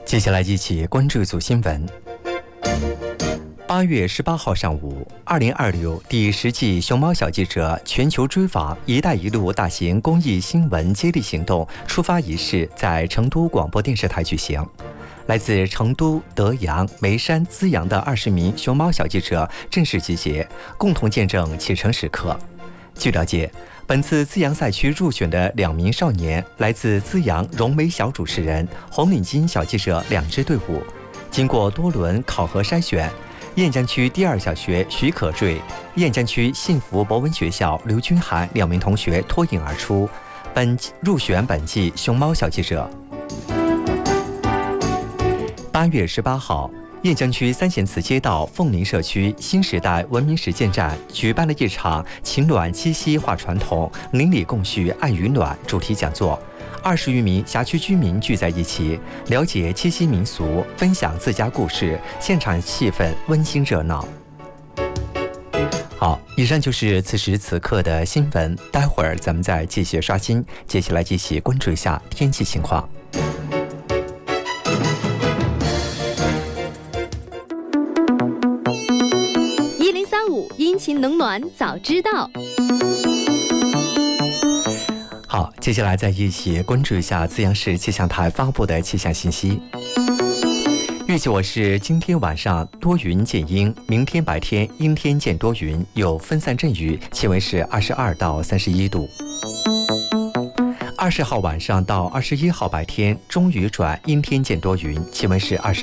接下来一起关注一组新闻。8月18号上午，2026第10季熊猫小记者全球追访“一带一路”大型公益新闻接力行动出发仪式在成都广播电视台举行。来自成都、德阳、眉山、资阳的20名熊猫小记者正式集结，共同见证启程时刻。据了解，本次资阳赛区入选的2名少年来自资阳融媒小主持人、红领巾小记者2支队伍，经过多轮考核筛选，雁江区第2小学徐可坠、雁江区幸福博文学校刘君涵2名同学脱颖而出，入选本季熊猫小记者。8月18号，雁江区三贤祠街道凤林社区新时代文明实践站举办了一场情暖七夕话传统、邻里共续爱与暖主题讲座，20余名辖区居民聚在一起，了解七夕民俗，分享自家故事，现场气氛温馨热闹。好，以上就是此时此刻的新闻，待会儿咱们再继续刷新。接下来一起关注一下天气情况。 阴晴冷暖早知道。 好，接下来再一起关注一下资阳市气象台发布的气象信息。预计我是今天晚上多云见阴，明天白天阴天见多云，有分散阵雨，气温是22到31度。20号晚上到21号白天中雨转阴天见多云，气温是